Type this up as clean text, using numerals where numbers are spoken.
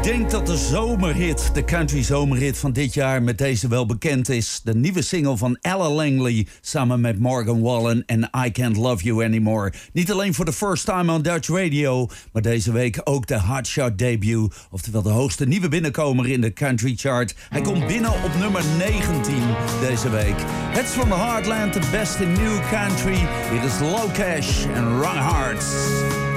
Ik denk dat de zomerhit, de country zomerhit van dit jaar met deze wel bekend is. De nieuwe single van Ella Langley samen met Morgan Wallen en I Can't Love You Anymore. Niet alleen voor de first time on Dutch Radio, maar deze week ook de Hotshot debut. Oftewel de hoogste nieuwe binnenkomer in de country chart. Hij komt binnen op nummer 19 deze week. It's from the Heartland, the best in new country. It is Low Cash and Wrong Hearts.